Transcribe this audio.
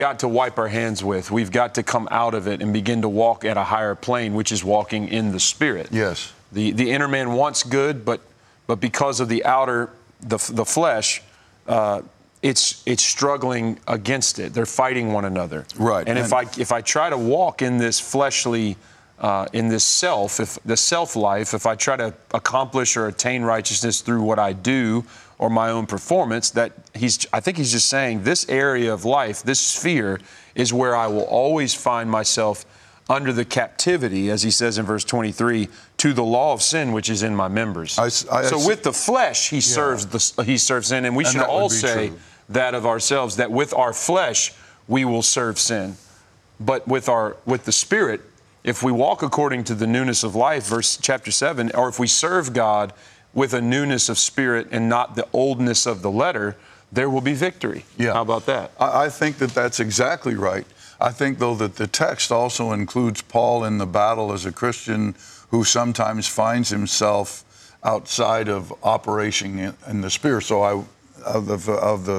got to wipe our hands with. We've got to come out of it and begin to walk at a higher plane, which is walking in the Spirit. Yes. The inner man wants good, but because of the outer, the flesh, it's struggling against it. They're fighting one another. Right. And if I try to walk in this fleshly, in this the self life, if I try to accomplish or attain righteousness through what I do or my own performance, I think he's just saying this area of life, this sphere, is where I will always find myself under the captivity, as he says in verse 23, to the law of sin which is in my members. So with the flesh, he serves sin, and we should all say that of ourselves, that with our flesh we will serve sin. But with the Spirit, if we walk according to the newness of life, chapter 7, or if we serve God with a newness of spirit and not the oldness of the letter, there will be victory. Yeah. How about that? I think that's exactly right. I think, though, that the text also includes Paul in the battle as a Christian who sometimes finds himself outside of operation in the Spirit. So of the